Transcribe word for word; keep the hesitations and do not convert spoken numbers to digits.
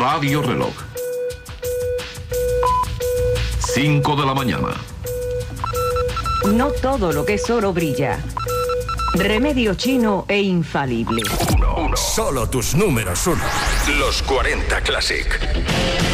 Radio Reloj. cinco de la mañana. No todo lo que es oro brilla. Remedio chino e infalible. Uno, uno. Solo tus números uno. Los cuarenta Classic.